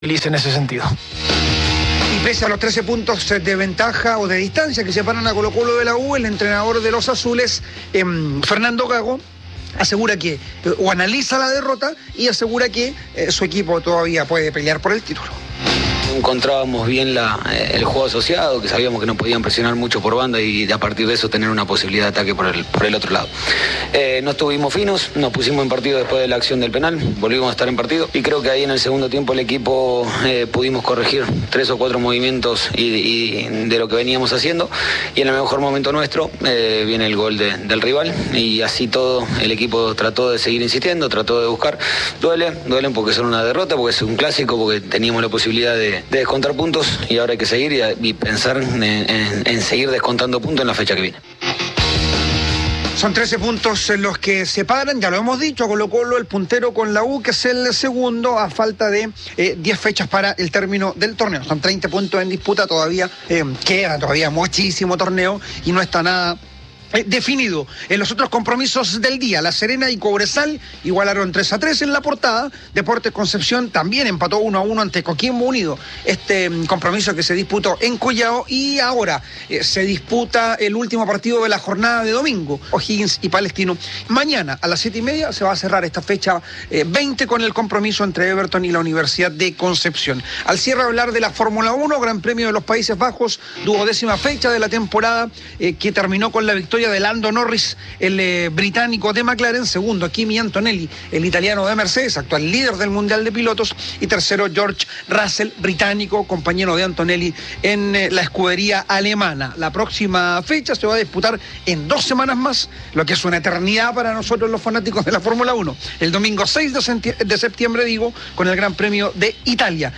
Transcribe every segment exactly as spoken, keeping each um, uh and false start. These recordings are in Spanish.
en ese sentido. Y pese a los trece puntos de ventaja o de distancia que separan a Colo-Colo de la U, el entrenador de los azules, eh, Fernando Gago, asegura que, o analiza la derrota y asegura que eh, su equipo todavía puede pelear por el título. Encontrábamos bien la, el juego asociado, que sabíamos que no podían presionar mucho por banda y a partir de eso tener una posibilidad de ataque por el, por el otro lado. Eh, no estuvimos finos, nos pusimos en partido después de la acción del penal, volvimos a estar en partido y creo que ahí en el segundo tiempo el equipo eh, pudimos corregir tres o cuatro movimientos y, y de lo que veníamos haciendo y en el mejor momento nuestro eh, viene el gol de, del rival y así todo el equipo trató de seguir insistiendo, trató de buscar. Duele, duelen porque son una derrota, porque es un clásico, porque teníamos la posibilidad de de descontar puntos y ahora hay que seguir y, y pensar en, en, en seguir descontando puntos en la fecha que viene. Son trece puntos en los que separan, ya lo hemos dicho, Colo-Colo el puntero con la U, que es el segundo, a falta de eh, diez fechas para el término del torneo. Son treinta puntos en disputa, todavía eh, queda todavía muchísimo torneo y no está nada Eh, definido. En los otros compromisos del día, La Serena y Cobresal igualaron tres a tres en la portada. Deportes Concepción también empató uno a uno ante Coquimbo Unido. Este um, compromiso que se disputó en Collao y ahora eh, se disputa el último partido de la jornada de domingo, O'Higgins y Palestino. Mañana a las siete y media se va a cerrar esta fecha eh, veinte con el compromiso entre Everton y la Universidad de Concepción. Al cierre hablar de la Fórmula uno, Gran Premio de los Países Bajos, duodécima fecha de la temporada eh, que terminó con la victoria de Lando Norris, el eh, británico de McLaren, segundo Kimi Antonelli, el italiano de Mercedes, actual líder del Mundial de Pilotos, y tercero George Russell, británico, compañero de Antonelli en eh, la escudería alemana. La próxima fecha se va a disputar en dos semanas más, lo que es una eternidad para nosotros los fanáticos de la Fórmula uno. El domingo seis de septiembre, digo, con el Gran Premio de Italia.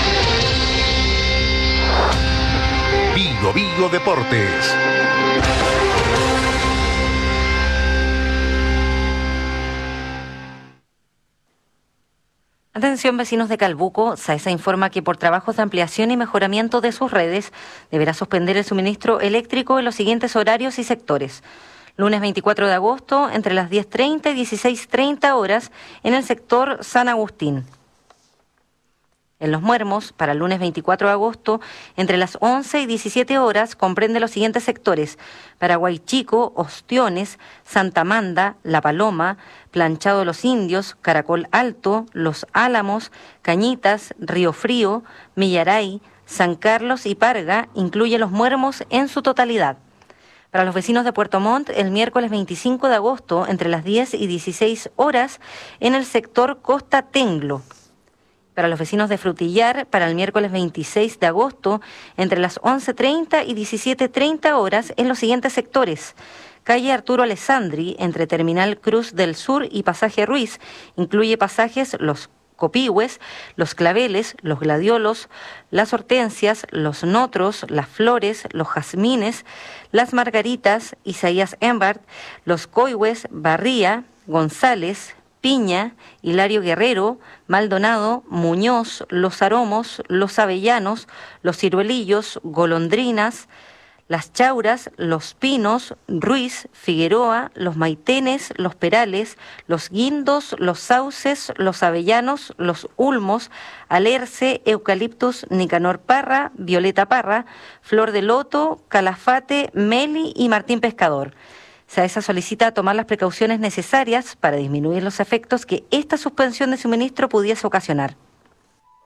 Bio Bio Deportes. Atención, vecinos de Calbuco, SAESA informa que por trabajos de ampliación y mejoramiento de sus redes deberá suspender el suministro eléctrico en los siguientes horarios y sectores. Lunes veinticuatro de agosto, entre las diez treinta y dieciséis treinta horas, en el sector San Agustín. En Los Muermos, para el lunes veinticuatro de agosto, entre las once y diecisiete horas, comprende los siguientes sectores: Paraguay Chico, Ostiones, Santa Amanda, La Paloma, Planchado de los Indios, Caracol Alto, Los Álamos, Cañitas, Río Frío, Millaray, San Carlos y Parga, incluye Los Muermos en su totalidad. Para los vecinos de Puerto Montt, el miércoles veinticinco de agosto, entre las diez y dieciséis horas, en el sector Costa Tenglo. Para los vecinos de Frutillar, para el miércoles veintiséis de agosto, entre las once treinta y diecisiete treinta horas, en los siguientes sectores: calle Arturo Alessandri, entre Terminal Cruz del Sur y Pasaje Ruiz, incluye pasajes Los Copihue, Los Claveles, Los Gladiolos, Las Hortensias, Los Notros, Las Flores, Los Jazmines, Las Margaritas, Isaías Embart, Los Coihues, Barría, González, Piña, Hilario Guerrero, Maldonado, Muñoz, Los Aromos, Los Avellanos, Los Ciruelillos, Golondrinas, Las Chauras, Los Pinos, Ruiz, Figueroa, Los Maitenes, Los Perales, Los Guindos, Los Sauces, Los Avellanos, Los Ulmos, Alerce, Eucaliptus, Nicanor Parra, Violeta Parra, Flor de Loto, Calafate, Meli y Martín Pescador. SAESA solicita tomar las precauciones necesarias para disminuir los efectos que esta suspensión de suministro pudiese ocasionar.